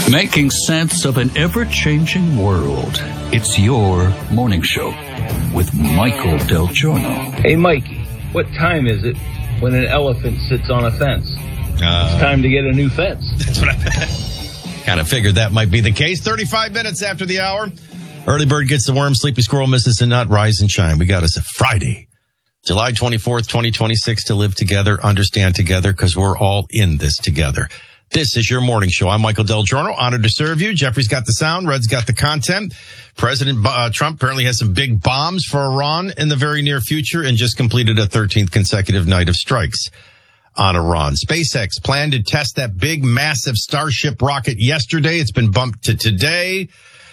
Making sense of an ever-changing world. It's your morning show with Michael Del Giorno. Hey, Mikey, what time is it when an elephant sits on a fence? It's time to get a new fence. That's what I kind of figured that might be the case. 35 minutes after the hour. Early bird gets the worm, sleepy squirrel misses the nut, rise and shine. We got us a Friday, July 24th, 2026 to live together, understand together, because we're all in this together. This is your morning show. I'm Michael Del Giorno, honored to serve you. Jeffrey's got the sound. Red's got the content. President Trump apparently has some big bombs for Iran in the very near future and just completed a 13th consecutive night of strikes on Iran. SpaceX planned to test that big, massive Starship rocket yesterday. It's been bumped to today.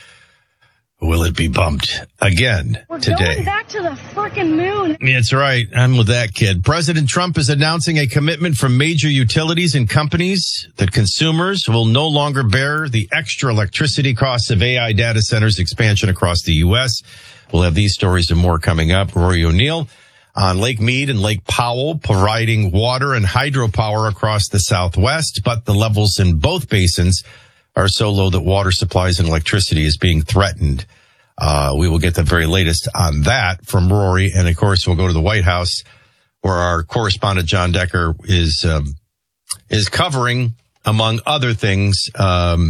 Will it be bumped again today? We're going back to the frickin' moon. That's right. I'm with that kid. President Trump is announcing a commitment from major utilities and companies that consumers will no longer bear the extra electricity costs of AI data centers expansion across the U.S. We'll have these stories and more coming up. Rory O'Neill on Lake Mead and Lake Powell providing water and hydropower across the Southwest, but the levels in both basins are so low that water supplies and electricity is being threatened. We will get the very latest on that from Rory. And of course, we'll go to the White House where our correspondent John Decker is covering, among other things, the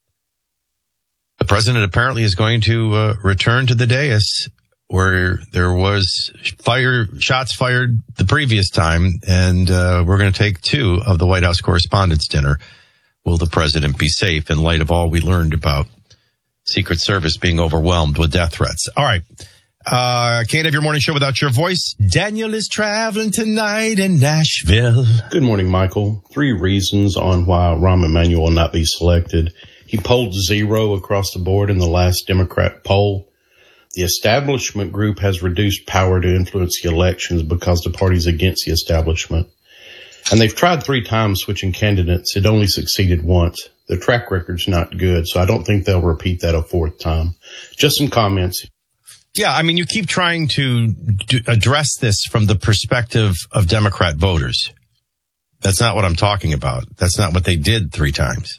president apparently is going to return to the dais where there was shots fired the previous time. And we're going to take two of the White House Correspondents' Dinner. Will the president be safe in light of all we learned about Secret Service being overwhelmed with death threats? All right. Can't have your morning show without your voice. Daniel is traveling tonight in Nashville. Good morning, Michael. 3 reasons on why Rahm Emanuel will not be selected. He polled 0 across the board in the last Democrat poll. The establishment group has reduced power to influence the elections because the party's against the establishment. And they've tried 3 times switching candidates. It only succeeded once. The track record's not good, so I don't think they'll repeat that a 4th time. Just some comments. Yeah, I mean, you keep trying to address this from the perspective of Democrat voters. That's not what I'm talking about. That's not what they did 3 times.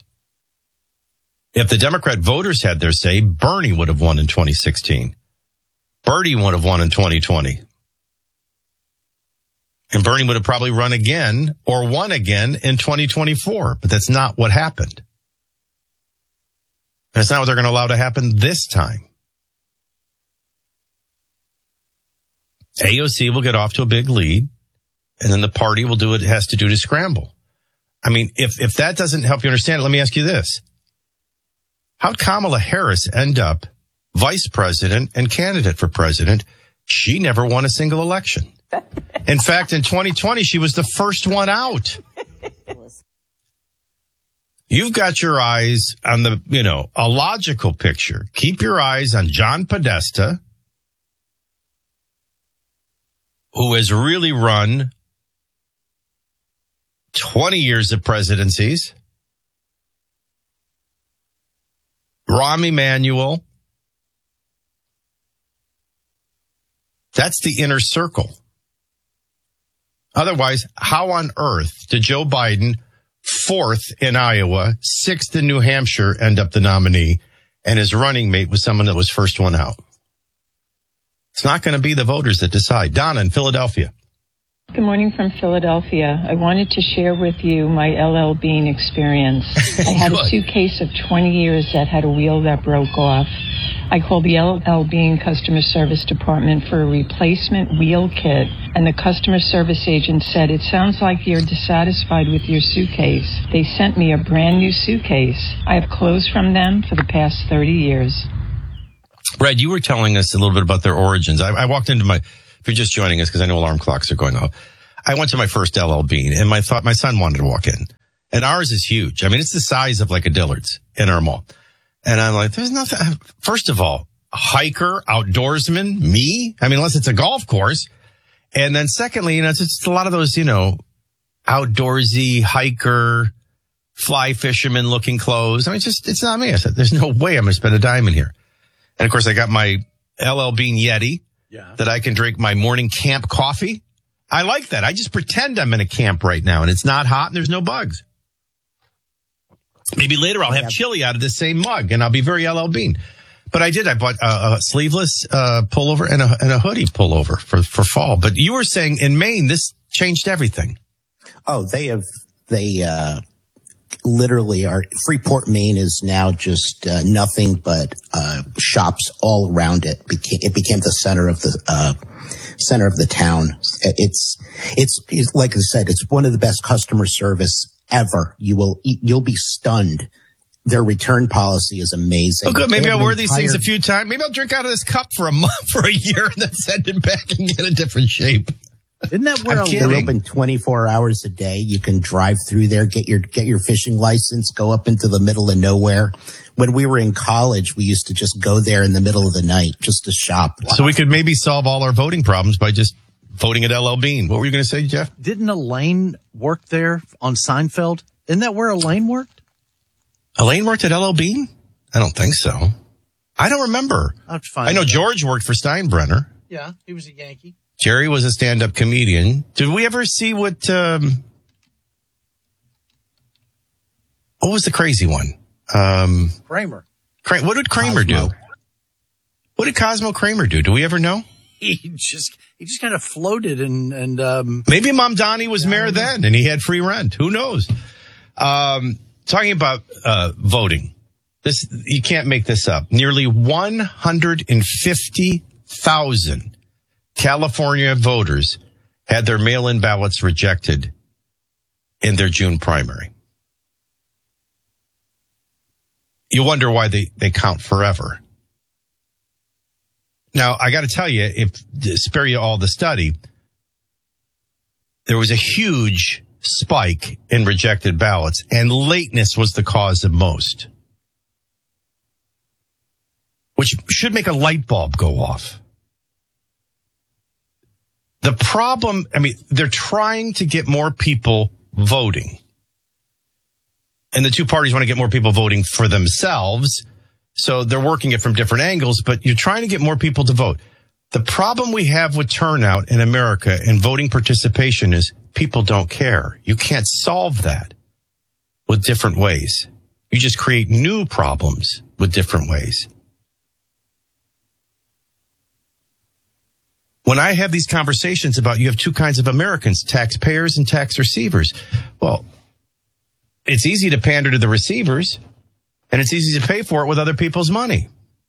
If the Democrat voters had their say, Bernie would have won in 2016. Bernie would have won in 2020. And Bernie would have probably run again or won again in 2024. But that's not what happened. That's not what they're going to allow to happen this time. AOC will get off to a big lead, and then the party will do what it has to do to scramble. I mean, if that doesn't help you understand it, let me ask you this. How'd Kamala Harris end up vice president and candidate for president? She never won a single election. In fact, in 2020, she was the first one out. You've got your eyes on a logical picture. Keep your eyes on John Podesta, who has really run 20 years of presidencies. Rahm Emanuel. That's the inner circle. Otherwise, how on earth did Joe Biden, 4th in Iowa, 6th in New Hampshire, end up the nominee, and his running mate was someone that was first one out? It's not going to be the voters that decide. Donna in Philadelphia. Good morning from Philadelphia. I wanted to share with you my LL Bean experience. I had a suitcase of 20 years that had a wheel that broke off. I called the LL Bean customer service department for a replacement wheel kit, and the customer service agent said, "It sounds like you're dissatisfied with your suitcase." They sent me a brand new suitcase. I have clothes from them for the past 30 years. Red, you were telling us a little bit about their origins. I walked into if you're just joining us, because I know alarm clocks are going off, I went to my first LL Bean, and my son wanted to walk in. And ours is huge. I mean, it's the size of like a Dillard's in our mall. And I'm like, there's nothing. First of all, hiker, outdoorsman, me? I mean, unless it's a golf course. And then secondly, it's just a lot of those, outdoorsy, hiker, fly fisherman looking clothes. I mean, it's not me. I said, there's no way I'm going to spend a dime in here. And of course, I got my LL Bean Yeti that I can drink my morning camp coffee. I like that. I just pretend I'm in a camp right now and it's not hot and there's no bugs. Maybe later I'll have chili out of the same mug, and I'll be very LL Bean. But I bought a sleeveless pullover and a hoodie pullover for fall. But you were saying in Maine, this changed everything. Oh, they literally are. Freeport, Maine is now just nothing but shops all around it. It became the center of the town. It's like I said, it's one of the best customer service ever. You'll be stunned. Their return policy is amazing. Oh, good. Maybe I'll wear these things a few times. Maybe I'll drink out of this cup for a month, for a year, and then send it back and get a different shape. Isn't that where they're open 24 hours a day? You can drive through there, get your fishing license, go up into the middle of nowhere. When we were in college, we used to just go there in the middle of the night just to shop. Wow. So we could maybe solve all our voting problems by just voting at LL Bean. What were you going to say, Jeff? Didn't Elaine work there on Seinfeld? Isn't that where Elaine worked? Elaine worked at LL Bean? I don't think so. I don't remember. I know George worked for Steinbrenner. Yeah, he was a Yankee. Jerry was a stand-up comedian. Did we ever see what was the crazy one? Kramer. What did Kramer do? What did Cosmo Kramer do? Do we ever know? He just kind of floated and maybe Mom Donnie was mayor then and he had free rent. Who knows? Talking about voting. You can't make this up. Nearly 150,000 California voters had their mail-in ballots rejected in their June primary. You wonder why they count forever. Now, I got to tell you, spare you all the study, there was a huge spike in rejected ballots, and lateness was the cause of most, which should make a light bulb go off. The problem, they're trying to get more people voting. And the two parties want to get more people voting for themselves. So they're working it from different angles, but you're trying to get more people to vote. The problem we have with turnout in America and voting participation is people don't care. You can't solve that with different ways. You just create new problems with different ways. When I have these conversations about you have two kinds of Americans, taxpayers and tax receivers. Well, it's easy to pander to the receivers, and it's easy to pay for it with other people's money.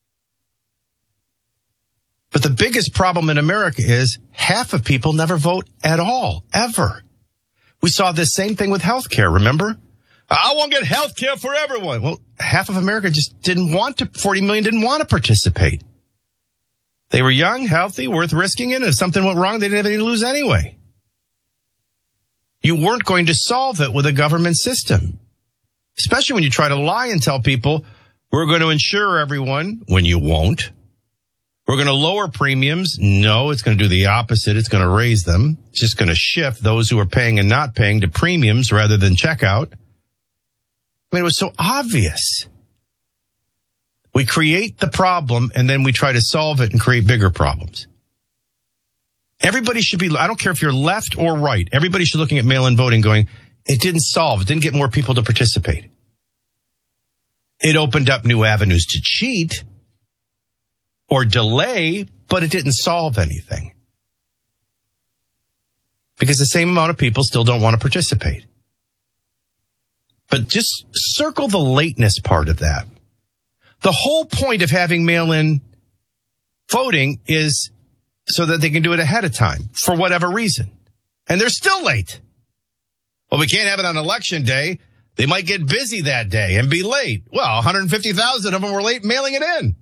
But the biggest problem in America is half of people never vote at all, ever. We saw this same thing with health care, remember? I won't get health care for everyone. Well, half of America just 40 million didn't want to participate. They were young, healthy, worth risking it. If something went wrong, they didn't have anything to lose anyway. You weren't going to solve it with a government system, especially when you try to lie and tell people, we're going to insure everyone when you won't. We're going to lower premiums. No, it's going to do the opposite. It's going to raise them. It's just going to shift those who are paying and not paying to premiums rather than checkout. It was so obvious. We create the problem and then we try to solve it and create bigger problems. Everybody should be, I don't care if you're left or right, everybody should be looking at mail-in voting going, it didn't solve, it didn't get more people to participate. It opened up new avenues to cheat or delay, but it didn't solve anything. Because the same amount of people still don't want to participate. But just circle the lateness part of that. The whole point of having mail-in voting is so that they can do it ahead of time for whatever reason. And they're still late. Well, we can't have it on election day. They might get busy that day and be late. Well, 150,000 of them were late mailing it in.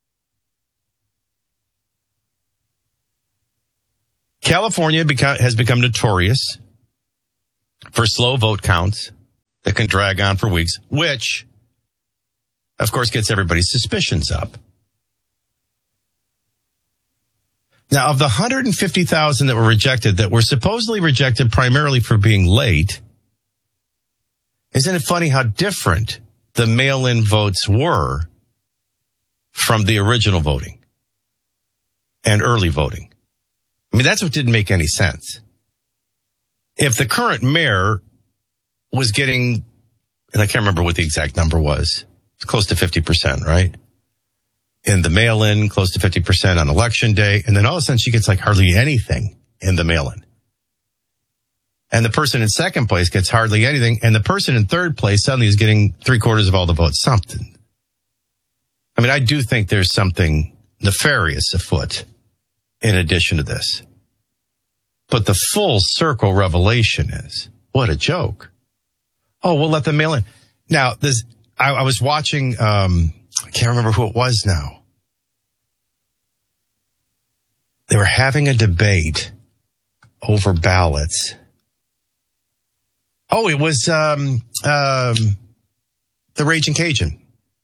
California has become notorious for slow vote counts that can drag on for weeks, which, of course, gets everybody's suspicions up. Now, of the 150,000 that were rejected, that were supposedly rejected primarily for being late, isn't it funny how different the mail-in votes were from the original voting and early voting? That's what didn't make any sense. If the current mayor was getting and I can't remember what the exact number was. It's close to 50%, right? In the mail-in, close to 50% on election day. And then all of a sudden she gets like hardly anything in the mail-in. And the person in second place gets hardly anything. And the person in third place suddenly is getting 3/4 of all the votes. Something. I mean, I do think there's something nefarious afoot in addition to this. But the full circle revelation is, what a joke. Oh, we'll let them mail in. Now, I was watching, I can't remember who it was now. They were having a debate over ballots. Oh, it was the Raging Cajun.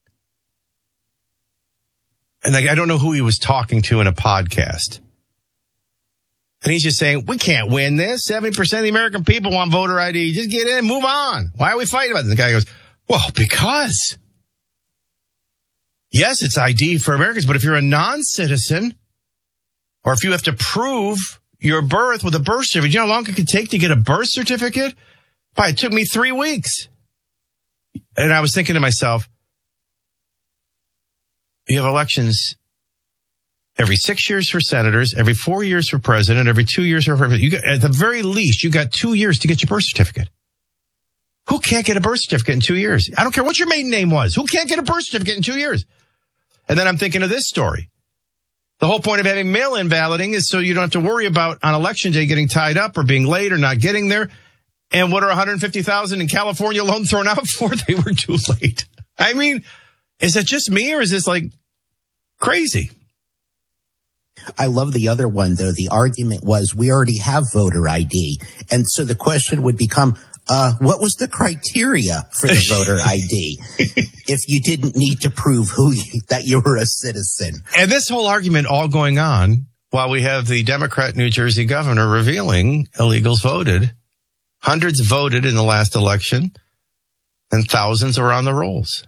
And I don't know who he was talking to in a podcast. And he's just saying, we can't win this. 70% of the American people want voter ID. Just get in, move on. Why are we fighting about this? And the guy goes, well, because... yes, it's ID for Americans, but if you're a non-citizen, or if you have to prove your birth with a birth certificate, you know how long it could take to get a birth certificate? Why, it took me 3 weeks. And I was thinking to myself, you have elections every 6 years for senators, every 4 years for president, every 2 years for president. At the very least, you got 2 years to get your birth certificate. Who can't get a birth certificate in 2 years? I don't care what your maiden name was. Who can't get a birth certificate in 2 years? And then I'm thinking of this story. The whole point of having mail-in balloting is so you don't have to worry about on election day getting tied up or being late or not getting there. And what are 150,000 in California alone thrown out for? They were too late. I mean, is that just me or is this like crazy? I love the other one, though. The argument was we already have voter ID. And so the question would become, what was the criteria for the voter ID if you didn't need to prove that you were a citizen? And this whole argument all going on while we have the Democrat New Jersey governor revealing illegals voted. Hundreds voted in the last election and thousands are on the rolls.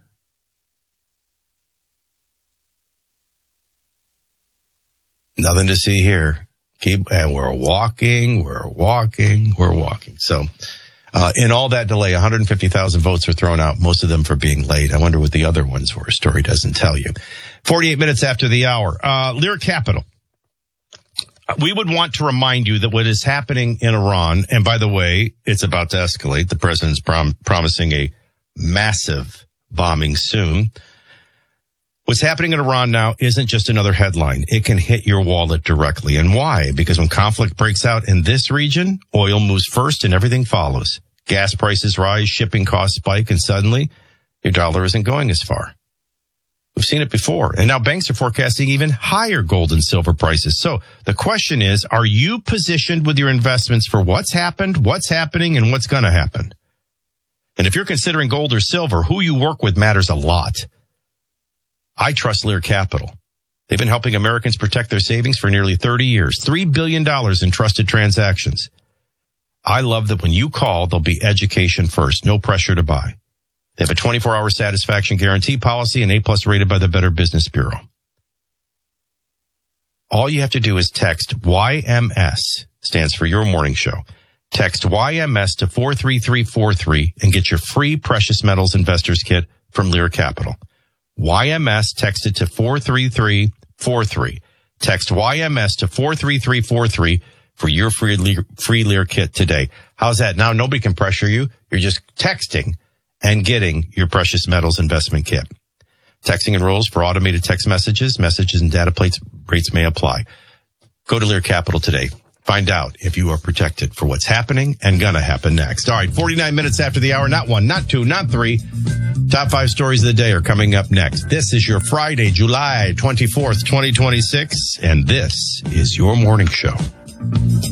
Nothing to see here. And we're walking. So, in all that delay, 150,000 votes are thrown out, most of them for being late. I wonder what the other ones were. Story doesn't tell you. 48 minutes after the hour. Lear Capital. We would want to remind you that what is happening in Iran, and by the way, it's about to escalate. The president's promising a massive bombing soon. What's happening in Iran now isn't just another headline. It can hit your wallet directly. And why? Because when conflict breaks out in this region, oil moves first and everything follows. Gas prices rise, shipping costs spike, and suddenly your dollar isn't going as far. We've seen it before. And now banks are forecasting even higher gold and silver prices. So the question is, are you positioned with your investments for what's happened, what's happening, and what's going to happen? And if you're considering gold or silver, who you work with matters a lot. I trust Lear Capital. They've been helping Americans protect their savings for nearly 30 years. $3 billion in trusted transactions. I love that when you call, there'll be education first. No pressure to buy. They have a 24-hour satisfaction guarantee policy and A+ rated by the Better Business Bureau. All you have to do is text YMS, stands for Your Morning Show. Text YMS to 43343 and get your free Precious Metals Investors Kit from Lear Capital. YMS, text it to 43343. Text YMS to 43343 for your free Lear kit today. How's that? Now nobody can pressure you. You're just texting and getting your Precious Metals Investment Kit. Texting enrolls for automated text messages. Messages and data rates may apply. Go to Lear Capital today. Find out if you are protected for what's happening and gonna happen next. All right, 49 minutes after the hour. Not one, not two, not three. Top 5 stories of the day are coming up next. This is your Friday, July 24th, 2026, and this is Your Morning Show.